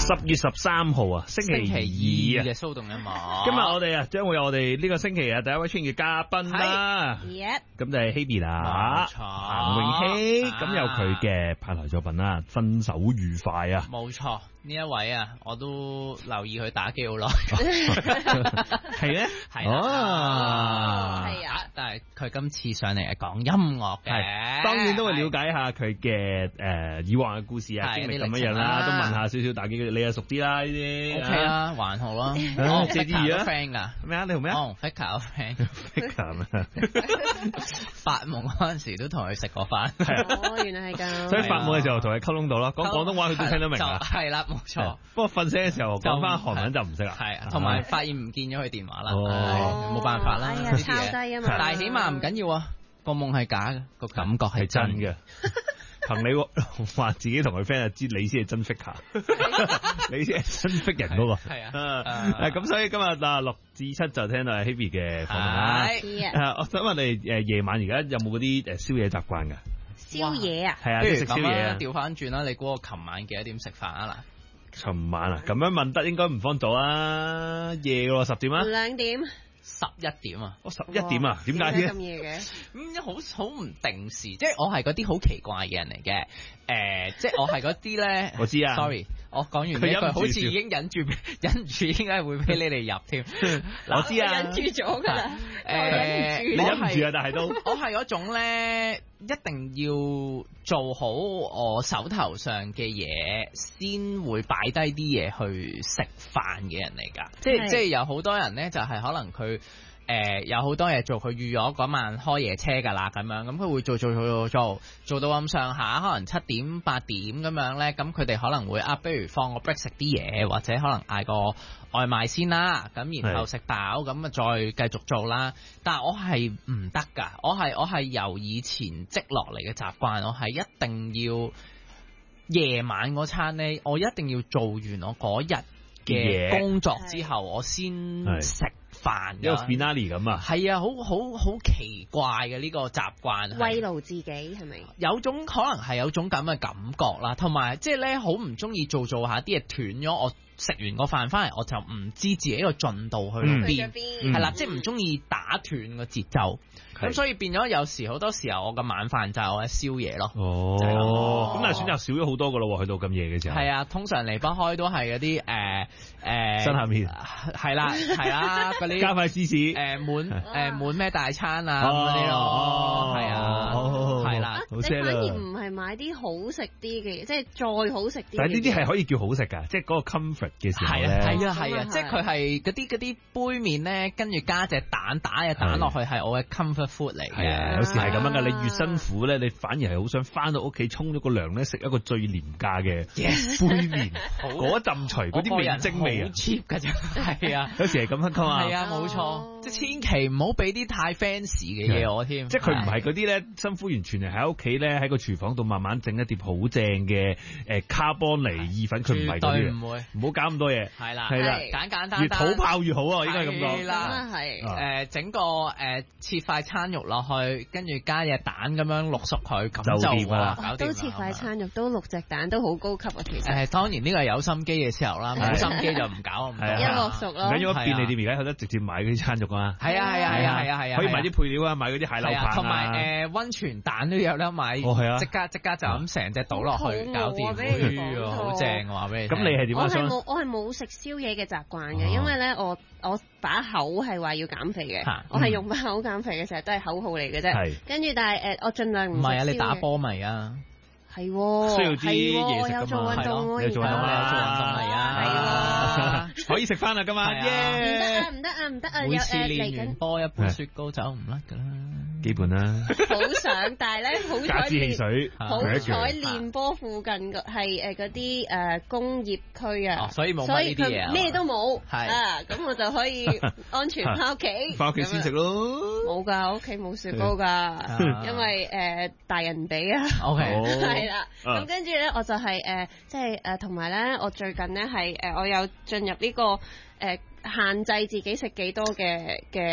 10月13號啊，星期二嘅騷動音樂。 今日我哋將會有我哋呢個星期第一位出現嘅嘉賓啦。咁就係 Hebe 啦，彭詠希。咁有佢嘅派台作品啦，分手愉快啊。 冇錯，呢一位啊，我都留意佢打機好耐。 係咧， 係啊，係啊。但係佢今次上嚟係講音樂嘅， 當然都會了解下佢嘅以往嘅故事啊，經歷咁樣啦，都問下少少打機嘅，你又熟啲啦呢啲。 O K 啦，還好啦。 謝之怡啊 friend 噶咩啊？你同咩啊 ？Faker friend。發夢嗰陣時都同佢食過飯。 哦，原來係咁。 所以發夢嘅時候同佢溝通到啦，講廣東話佢都聽得明啊。 係啦，冇錯。 不過瞓醒嘅時候講翻韓文就唔識啦。 係，同埋發現唔見咗佢電話啦。冇辦法啦， 呢啲嘢。抄低啊嘛。 但係起碼唔緊要啊，個夢係假嘅，個感覺係真嘅。 憑你話自己同佢 friend 就知你先係真 figure，你先係真 figure 人嗰個。係啊，咁所以今日6至7就聽到 Hebe 嘅訪問啦。我想問你夜晚而家有冇嗰啲宵夜習慣㗎？ 宵夜啊？ 係啊，食宵夜啊。 調翻轉啦，你估我琴晚幾多點食飯啊？嗱， 琴晚啊，咁樣問得應該唔方早啊，夜喎10點啊 ，2點。 11點啊 ！11點啊？點解咁夜嘅？ 好唔定時，即係我係嗰啲好奇怪嘅人嚟嘅。即係我係嗰啲咧， 我知啊。 Sorry，我講完呢句好似已經忍住，應該會俾你哋入添。 我知啊， 忍住咗㗎啦。 你忍唔住啊？但係都我係嗰種咧，一定要做好我手頭上嘅嘢，先會擺低啲嘢去食飯嘅人嚟㗎。即係有好多人咧，就係可能佢。有好多嘢做，佢預咗嗰晚開夜車㗎啦，咁樣咁佢會做到咁上下，可能7點8點咁樣咧，咁佢哋可能會不如放個 break 食啲嘢，或者可能嗌個外賣先啦，咁然後食飽咁再繼續做啦。但係我係唔得㗎，我係由以前積落嚟嘅習慣，我係一定要夜晚嗰餐咧，我一定要做完我嗰日嘅工作之後，我先食飯， 一個 finale 咁啊。 係啊，好奇怪嘅呢個習慣， 慰勞自己係咪？ 有種可能係有種咁嘅感覺啦，同埋即係咧好唔中意做下啲嘢斷咗，我食完個飯翻嚟我就唔知自己個進度去到邊，係啦，即係唔中意打斷個節奏。咁所以變咗有時好多時候我嘅晚飯就係我嘅宵夜咯。 咁但係選擇少咗好多噶咯，去到咁夜嘅時候。 係啊，通常離不開都係嗰啲新下面係啦嗰啲加塊芝士滿咩大餐啊嗰啲咯。係啊，係啦。 你反而唔係買啲好食啲嘅嘢，即係再好食啲。 但係呢啲係可以叫好食㗎，即係嗰個 comfort 嘅時候咧。 係啊，即係佢係嗰啲杯麵咧，跟住加隻蛋，打隻蛋落去係我嘅 comfort food 嚟嘅。 係啊，有時係咁樣㗎。你越辛苦咧，你反而係好想翻到屋企沖咗個涼咧，食一個最廉價嘅杯麵，嗰陣除嗰啲味精味啊， 好 cheap 㗎啫。係啊， 有時係咁樣㗎嘛。 係啊，冇錯，即係千祈唔好俾啲太 fancy 嘅嘢我添。 即係佢唔係嗰啲咧，辛苦完全係喺屋企咧，喺個廚房度慢慢整一碟好正嘅卡邦尼意粉，佢唔係嗰啲，唔好搞咁多嘢。係啦，簡簡單單， 越土炮越好啊！應該係咁講。 係啦，係整個切塊餐肉落去，跟住加隻蛋咁樣淥熟佢，咁就掂啦，搞掂啦。 都切塊餐肉，都6隻蛋，都好高級啊！其實當然呢個係有心機嘅時候啦，冇心機就唔搞咁多。 一淥熟咯。 咁如果便利店而家有得直接買嗰啲餐肉啊？ 係啊， 可以買啲配料啊，買嗰啲蟹柳棒啊， 同埋溫泉蛋都有得買。即刻就咁成隻倒落去，搞掂。好正話俾你。 咁你係點啊？ 我係冇食宵夜嘅習慣嘅，因為咧我把口係話要減肥嘅，我係用把口減肥嘅，成日都係口號嚟嘅啫。跟住但係我盡量唔係啊，你打波咪啊？ 係， 需要啲嘢食㗎嘛。 有做運動， 有做運動嚟啊！ 可以食翻啦，今晚。 唔得啊！ 每次練完波一杯雪糕走唔甩㗎啦。 基本啦， 好想，但係咧好彩汽水， 好彩練波附近係嗰啲工業區啊， 所以冇乜呢啲嘢啊， 咩都冇，咁我就可以安全翻屋企， 翻屋企先食咯。 冇㗎，我屋企冇雪糕㗎，因為大人唔俾啊。 OK， 係啦，咁跟住咧我就係即係同埋咧，我最近咧係我有進入呢個限制自己食幾多嘅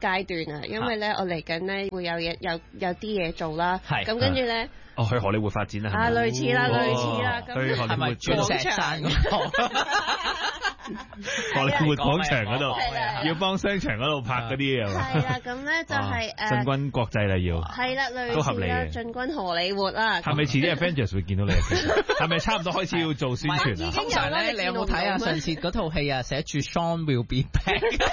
階段啊，因為咧我嚟緊咧會有啲嘢做啦，咁跟住咧。 去荷里活發展啦！ 類似啦，咁係咪鑽石山嗰度？ 荷里活廣場嗰度，要幫商場嗰度拍嗰啲嘢。 係啦，咁咧就係進軍國際啦，要係啦，類似都合理嘅。 進軍荷里活啦。 係咪遲啲 Avengers 會見到你？係咪差唔多開始要做宣傳啊？ 通常咧，你有冇睇啊？上次嗰套戲啊，寫住 Sean will be back。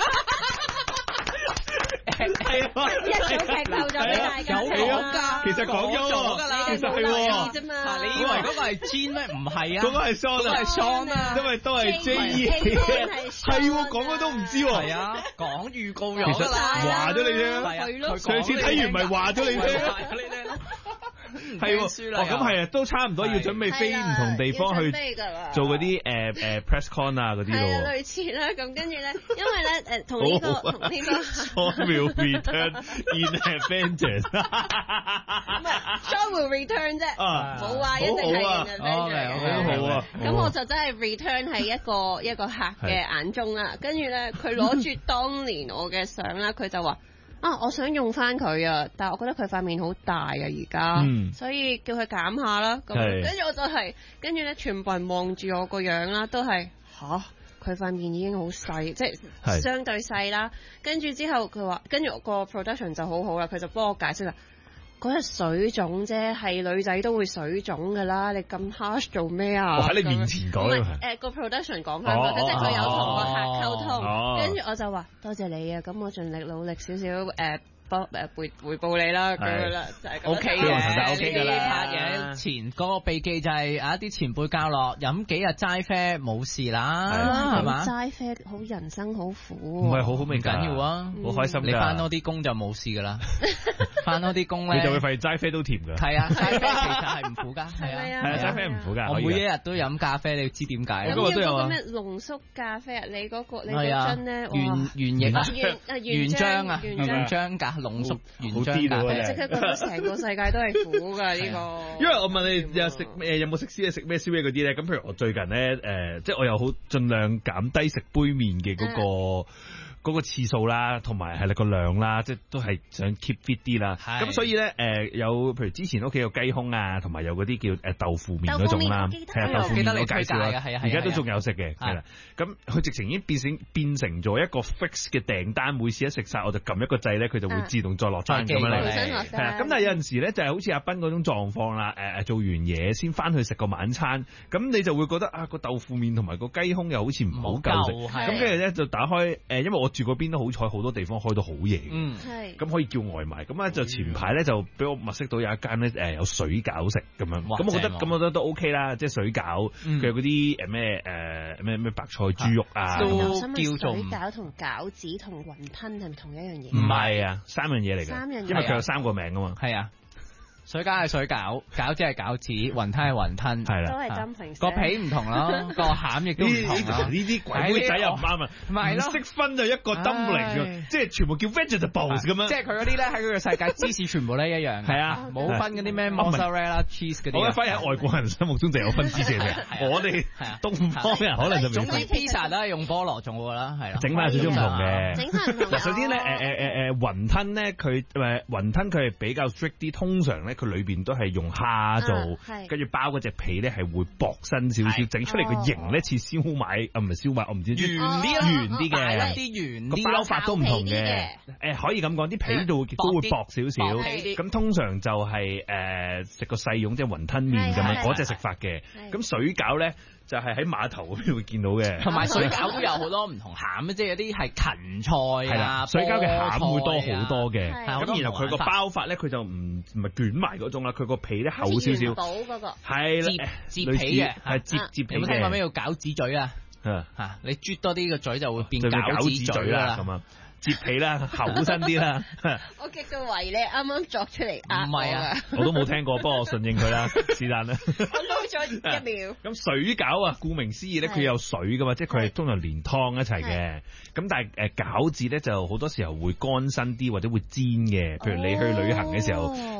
係一早劇透咗俾大家。 有講㗎， 其實講咗㗎啦，其實係喎啫嘛。 你以為嗰個係 Jean 咩？唔係啊， 嗰個係 Sean 啊，因為都係 J.E. 係喎，講咗都唔知喎。 係啊，講預告咗㗎啦，話咗你聽。上次睇完咪話咗你聽。係喎，咁係啊，都差唔多要準備飛唔同地方去做嗰啲press con 啊嗰啲咯。 係啊，類似啦。咁跟住咧，因為咧同呢個 Sean will return in Avengers。 唔係 Sean will return 啫，冇話一定係 in Avengers。 好啊。 咁我就真係 return 喺一個客嘅眼中啦。跟住咧，佢攞住當年我嘅相啦，佢就話。我想用翻佢啊，但係我覺得佢塊面好大啊而家，所以叫佢減下啦。咁跟住我就係，跟住咧全部人望住我個樣啦，都係佢塊面已經好細，即係相對細啦。跟住之後佢話，跟住個 production 就好好啦，佢就幫我解釋啦。嗰日水腫啫，係女仔都會水腫噶啦，你咁 harsh 做咩啊？ 我喺你面前講個 production 講翻嗰，即係佢有同個客溝通，跟住我就話多謝你啊，咁我盡力努力少少回報你啦，咁樣啦，就係咁。 OK 嘅，OK 㗎啦。拍嘢前嗰個秘技就係一啲前輩教落，飲幾日齋啡冇事啦，係嘛？ 齋啡好人生好苦， 唔係好唔緊要啊， 好開心。 你翻多啲工就冇事㗎啦，翻多啲工咧， 你就會發現齋啡都甜㗎。 係啊，齋啡其實係唔苦㗎，係啊， 齋啡唔苦㗎。 我每一日都飲咖啡，你知點解？ 咁嗰個咩濃縮咖啡啊？你嗰樽咧， 原液啊，原漿啊，原漿㗎。濃縮原漿㗎， 即係覺得成個世界都係苦㗎呢個。 因為我問你有食有冇食宵夜食咩宵夜嗰啲咧？咁譬如我最近咧即係我又好盡量減低食杯麵嘅嗰個次數啦，同埋係啦個量啦，即係都係想 keep fit 啲啦。咁所以咧有譬如之前屋企有雞胸啊，同埋有嗰啲叫豆腐麵嗰種啦，係啊豆腐麵我介紹啦，而家都仲有食嘅，係啦。咁佢直情已經變成咗一個 fix 嘅訂單，每次一食晒我就撳一個掣咧，佢就會自動再落單咁樣嚟。係啊，咁但係有陣時咧就係好似阿斌嗰種狀況啦，做完嘢先翻去食個晚餐，咁你就會覺得個豆腐麵同埋個雞胸又好似唔好夠食，咁跟住咧就打開因為我住嗰邊都好彩，好多地方開到好夜，咁可以叫外賣。咁就前排咧就俾我物色到有一間咧有水餃食咁樣，咁我覺得都 OK 啦，即係水餃佢有嗰啲咩白菜豬肉啊， 都叫做水餃同餃子同雲吞係咪同一樣嘢？ 唔係啊，三樣嘢嚟嘅，因為佢有三個名啊嘛。 係啊。水餃係水餃，餃子係餃子，雲吞係雲吞， 係啦， 都係金平。 個皮唔同咯，個餡亦都唔同咯。 呢啲鬼妹仔又唔啱啊！唔識分就一個 dumpling 嘅，即係全部叫 vegetables 咁樣。 即係佢嗰啲咧喺佢嘅世界芝士全部咧一樣。係啊，冇分嗰啲咩 mozzarella cheese 嗰啲。 我反而喺外國人心目中就有分芝士嘅。我哋東方人可能就總之 pizza 都係用菠蘿做㗎啦，係啦。 整翻少少唔同嘅。 整翻唔同。 嗱，首先咧雲吞咧佢雲吞佢係比較 strict 啲，通常咧佢裏邊都係用蝦做，跟住包嗰隻皮咧係會薄身少少，整出嚟個形咧似燒賣，唔係燒賣，我唔知圓啲嘅，啲個包法都唔同嘅。可以咁講，啲皮度都會薄少少。咁通常就係食個細蓉，即係雲吞麵咁樣嗰隻食法嘅。咁水餃咧就係喺碼頭嗰邊會見到嘅。同埋水餃都有好多唔同餡，即係有啲係芹菜啊， 水餃嘅餡會多好多嘅。咁然後佢個包法咧，佢就唔係捲埋嗰種啦，佢個皮咧厚少少。係啦， 折皮嘅，係折皮。 有冇聽過咩叫餃子嘴啊？你啜多啲個嘴就會變餃子嘴啦。咁啊，折皮啦，厚身啲啦。 我極到懷疑你啱啱作出嚟唔係啊， 我都冇聽過，不過我順應佢啦，是但啦。 我撈咗一秒。 咁水餃啊，顧名思義咧，佢有水噶嘛，即係佢係通常連湯一齊嘅。咁但係餃子咧就好多時候會乾身啲或者會煎嘅，譬如你去旅行嘅時候，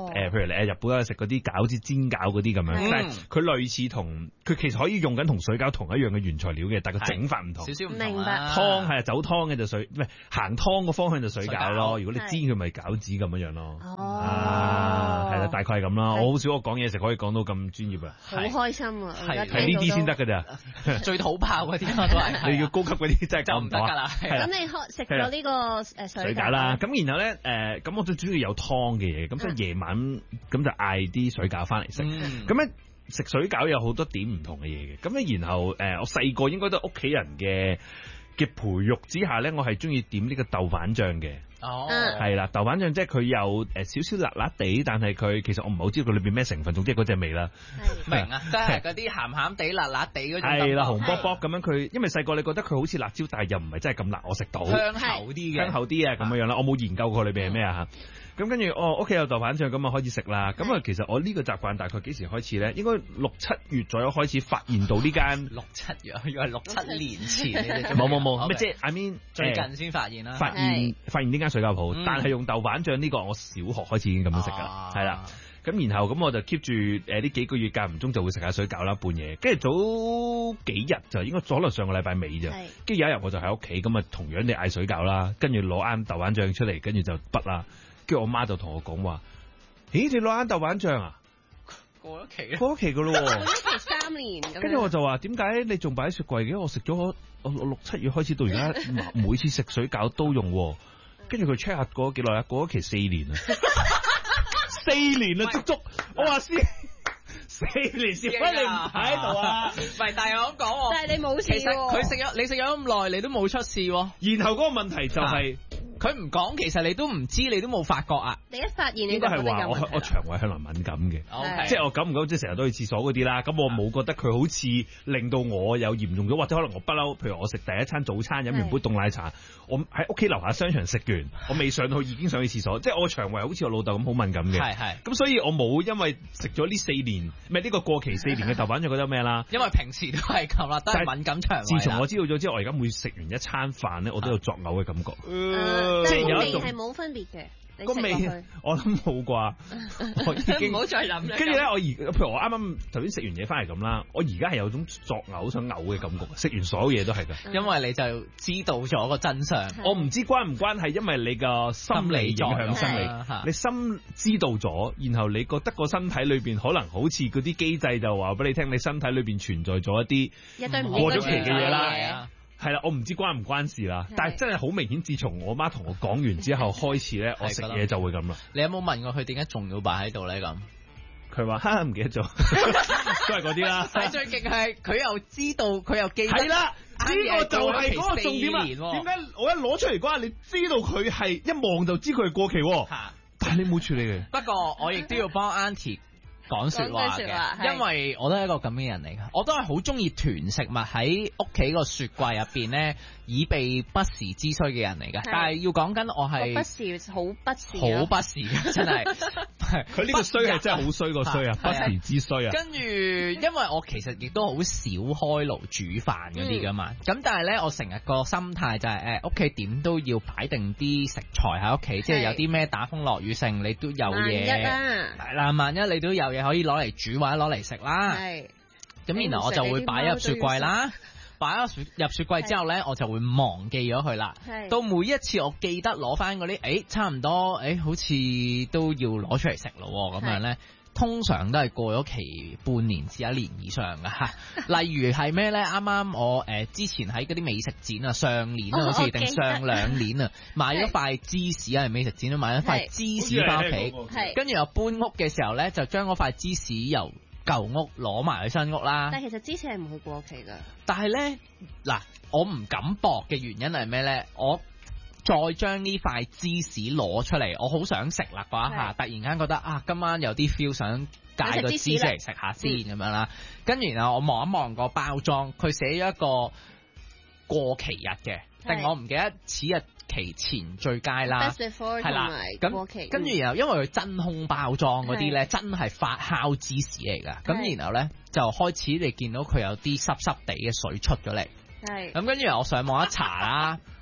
譬如你喺日本食嗰啲餃子煎餃嗰啲咁樣，但係佢類似佢其實可以用緊同水餃同一樣嘅原材料嘅，但係個整法唔同。 少少唔同。 明白。 湯係走湯嘅就水，唔係行湯個方向就水餃咯。如果你煎佢咪餃子咁樣咯。係啦，大概係咁啦。我好少講嘢食可以講到咁專業啊。 好開心啊！ 係呢啲先得㗎咋， 最土炮嗰啲都係。 你要高級嗰啲真係搞唔到啊。 咁你食咗呢個水餃啦，咁然後咧咁我最主要有湯嘅嘢，咁所以夜晚咁就嗌啲水餃翻嚟食。咁咧食水餃有好多點唔同嘅嘢嘅，咁咧然後我細個應該都屋企人嘅培育之下咧，我係中意點呢個豆瓣醬嘅。係啦，豆瓣醬即係佢有少少辣辣地，但係佢其實我唔係好知道佢裏邊咩成分，總之係嗰隻味啦。 明啊，即係嗰啲鹹鹹地、辣辣地嗰種。 係啦，紅卜卜咁樣佢，因為細個你覺得佢好似辣椒，但係又唔係真係咁辣，我食到香口啲嘅， 香口啲啊咁樣啦。我冇研究過裏邊係咩啊嚇。咁跟住屋企有豆瓣醬，咁啊開始食啦。咁啊其實我呢個習慣大概幾時開始咧？應該6、7月左右開始發現到呢間。 6、7月，以為6、7年前。 冇，咩即係 I mean 最近先發現啦。 發現呢間水餃鋪，但係用豆瓣醬呢個我小學開始已經咁樣食㗎啦，係啦。咁然後咁我就 keep 住呢幾個月間唔中就會食下水餃啦，半夜。跟住早幾日就應該可能上個禮拜尾啫。跟住有一日我就喺屋企咁啊，同樣地嗌水餃啦，跟住攞啱豆瓣醬出嚟，跟住就筆啦。跟住我媽就同我講話：咦，你攞啱豆瓣醬啊？ 過咗期啦， 過咗期 3 年。 跟住我就話：點解你仲擺喺雪櫃嘅？我食咗我6、7月開始到而家，每次食水餃都用。跟住佢 check 下過咗幾耐啊？過咗期4年啊！4年啦，足足。我話4年先，喂你唔喺度啊？ 唔係，但係我講喎， 但係你冇事。 其實你食咗咁耐，你都冇出事喎。 然後嗰個問題就係。 佢唔講，其實你都唔知，你都冇發覺啊！ 你一發現， 應該係話我腸胃向來敏感嘅，即係我久唔久即係成日都去廁所嗰啲啦。咁我冇覺得佢好似令到我有嚴重咗，或者可能我不嬲。譬如我食第一餐早餐飲完杯凍奶茶，我喺屋企樓下商場食完，我未上去已經上去廁所，即係我腸胃好似我老豆咁好敏感嘅。係。咁所以我冇因為食咗呢4年，唔係呢個過期4年嘅豆瓣醬覺得咩啦？ 因為平時都係咁啦，都係敏感腸胃。 自從我知道咗之後，我而家每食完一餐飯咧，我都有作嘔嘅感覺。即係有一種係冇分別嘅， 個味我諗冇啩，我已經唔好再諗。 跟住咧，譬如我啱啱頭先食完嘢翻嚟咁啦，我而家係有種作嘔想嘔嘅感覺，食完所有嘢都係㗎。 因為你就知道咗個真相。 我唔知關唔關係，因為你個心理影響生理，你心知道咗，然後你覺得個身體裏邊可能好似嗰啲機制就話俾你聽，你身體裏邊存在咗一啲過咗期嘅嘢啦。係啦，我唔知關唔關事啦，但係真係好明顯，自從我媽同我講完之後開始咧，我食嘢就會咁啦。 你有冇問過佢點解仲要擺喺度咧？咁佢話唔記得咗，都係嗰啲啦。 但係最勁係佢又知道，佢又記得。 係啦，呢個就係嗰個重點啦。點解我一攞出嚟嗰下，你知道佢係一望就知佢係過期，但係你冇處理嘅。 不過我亦都要幫 Auntie 講說話嘅，因為我都係一個咁嘅人嚟嘅，我都係好中意囤食物喺屋企個雪櫃入邊咧，以備不時之需嘅人嚟嘅。但係要講緊我係不時好不時， 好不時嘅真係。 佢呢個衰係真係好衰個衰啊！不時之需啊！ 跟住，因為我其實亦都好少開爐煮飯嗰啲噶嘛，咁但係咧，我成日個心態就係屋企點都要擺定啲食材喺屋企，即係有啲咩打風落雨剩，你都有嘢。係啦，萬一你都有嘢可以攞嚟煮或者攞嚟食啦。係。咁然後我就會擺入雪櫃啦。擺咗入雪櫃之後咧，我就會忘記咗佢啦。到每一次我記得攞翻嗰啲，差唔多，好似都要攞出嚟食咯咁樣咧，通常都係過咗期半年至1年以上噶嚇。例如係咩咧？啱啱我之前喺嗰啲美食展啊，上年啊好似定上2年啊，買咗塊芝士啊，美食展都買咗塊芝士翻屋企，跟住又搬屋嘅時候咧，就將嗰塊芝士由舊屋攞埋去新屋啦， 但係其實芝士係唔會過期噶。 但係咧嗱，我唔敢搏嘅原因係咩咧？我再將呢塊芝士攞出嚟，我好想食啦嗰一下，突然間覺得今晚有啲 feel 想戒個芝士嚟食下先咁樣啦。跟住然後我望一望個包裝，佢寫咗一個過期日嘅，定我唔記得此日期前最佳啦，係啦，咁跟住然後因為佢真空包裝嗰啲咧，真係發酵芝士嚟噶，咁然後咧就開始你見到佢有啲濕濕地嘅水出咗嚟，咁跟住我上網一查啦，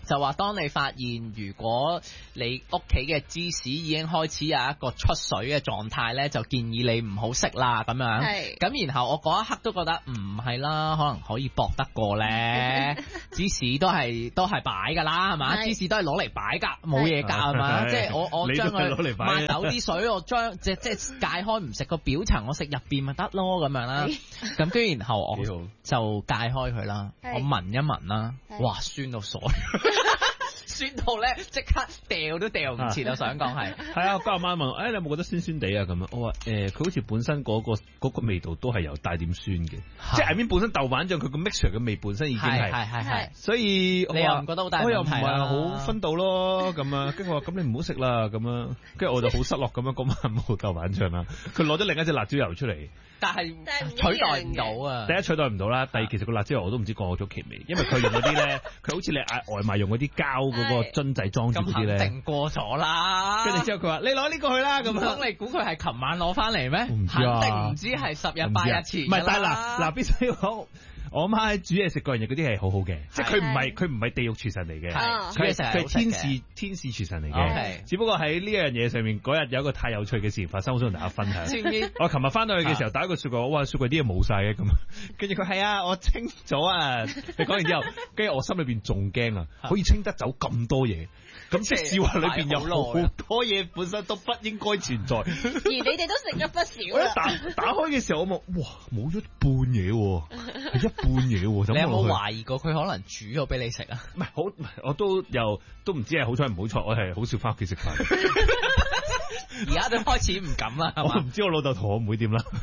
就話當你發現如果你屋企嘅芝士已經開始有一個出水嘅狀態咧，就建議你唔好食啦咁樣。 係。 咁然後我嗰一刻都覺得唔係啦，可能可以搏得過咧。芝士都係擺㗎啦，係嘛？芝士都係攞嚟擺㗎，冇嘢㗎係嘛？即係我將佢抹走啲水，我將即係解開唔食個表層，我食入邊咪得咯咁樣啦。咁跟住然後我就解開佢啦，我聞一聞啦，哇酸到傻，酸到咧即刻掉都掉唔切啊！想講係啊，我阿媽問，你有冇覺得酸酸地啊？咁樣我話佢好似本身嗰個味道都係有帶點酸嘅，即係入面本身豆瓣醬佢個 mixture 嘅味本身已經係，所以你又唔覺得好大問題？ 我又唔係好分到咯咁啊，跟住我話咁你唔好食啦咁樣，跟住我就好失落咁樣，嗰晚冇豆瓣醬啦，佢攞咗另一隻辣椒油出嚟。 但係取代唔到啊！ 第一取代唔到啦，第二其實個辣椒油我都唔知過咗期未，因為佢用嗰啲咧，佢好似你嗌外賣用嗰啲膠嗰個樽仔裝住嗰啲咧， 肯定過咗啦。 跟住之後佢話：你攞呢個去啦咁樣。 你估佢係琴晚攞翻嚟咩？ 唔知啊， 肯定唔知係10日8日前。 唔係，但係嗱必須要講。我媽煮嘢食個人嘢嗰啲係好好嘅，即係佢唔係地獄廚神嚟嘅，佢係天使廚神嚟嘅。只不過喺呢樣嘢上面嗰日有一個太有趣嘅事情發生，好想同大家分享。我琴日翻到去嘅時候，打一個雪櫃，哇雪櫃啲嘢冇晒嘅咁，跟住佢係啊，我清咗啊。你講完之後，跟住我心裏邊仲驚啊，可以清得走咁多嘢。咁即係話裏邊有好多嘢本身都不應該存在， 而你哋都食咗不少啦。 打開嘅時候我望，哇冇咗一半嘢喎，係一半嘢喎。 你有冇懷疑過佢可能煮咗俾你食啊？ 唔係好，我都唔知係好彩唔好彩，我係好少翻屋企食飯。 而家都開始唔敢啦， 我唔知我老豆同我妹點啦。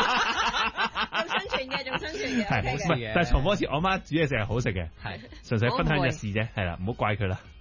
仲生存嘅， 係，但係重複一次，我媽煮嘢食係好食嘅，係純粹分享一事啫，係啦，唔好怪佢啦。